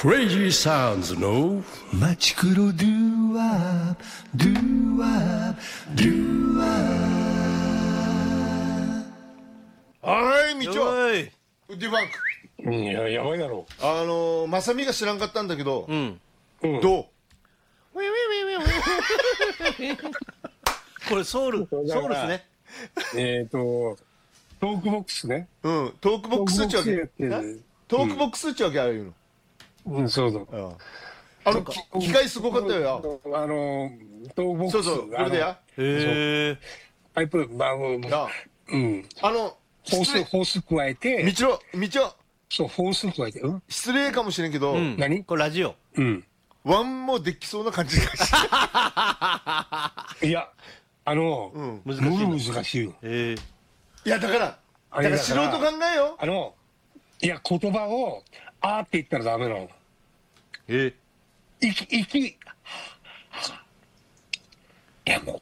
Crazy Sounds のマチクロドゥワドゥワドゥワ。はい、みちおウッディファンク。 いや、やばいだろまさみが知らんかったんだけど、 う。 どうこれソウルですね。 トークボックスね。 トークボックスっちゃうわけ。トークボックスっちゃうわけああいうの。 そうそう。 機械すごかったよ。 トークボックス。 そうそう、これでや。 パイプ、ホース加えて。 みちお。 そう、ホース加えて。 失礼かもしれんけど、 何これラジオ。 ワンもできそうな感じがして。 いや、難しいよ。 いや、だから素人考えよ。 いや、言葉を、あーって言ったらダメなの。息、いや、もう、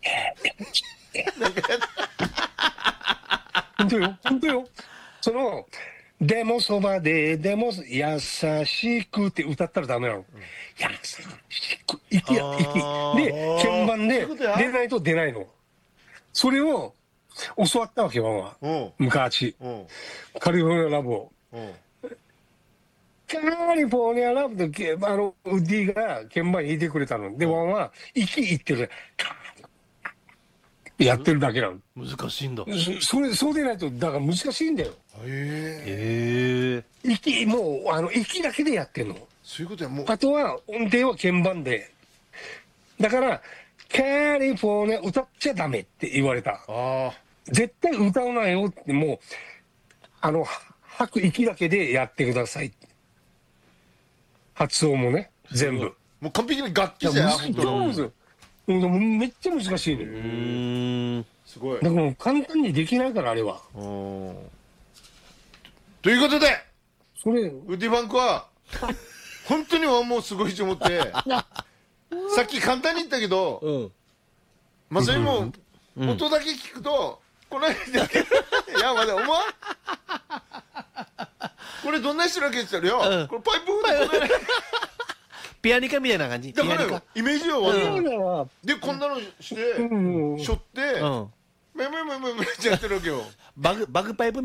本当よ。でもそばで、でも優しくって歌ったらダメなの。優しく、息。で、鍵盤で出ないと出ないの。それを教わったわけよ、昔。カリフォルニアラブを。カリフォルニアラブで、ウッディが鍵盤弾いてくれたの。で、ワンは息言ってる。やってるだけなの。 難しいんだ。 そうでないと、だから難しいんだよ。息、もう、息だけでやってんの。 そういうことや、もう。 あとは、音程は鍵盤で。だから、カリフォルニア歌っちゃダメって言われた。絶対歌わないよって、もう、吐く息だけでやってください。発音もね、全部。 もう完璧に楽器じゃん、本当に。めっちゃ難しいね。 すごい。 だから簡単にできないから、あれは。 ということで、 ウッディファンクは、本当にワンもすごいと思って、さっき簡単に言ったけど、まさにもう、音だけ聞くと、この間いや、まだ、お前これどんな人だけって言ったら、これパイプ風でピアニカみたいな感じ。 だからイメージはで、こんなのして、しょって、めってやってるわけよ。 バグパイプ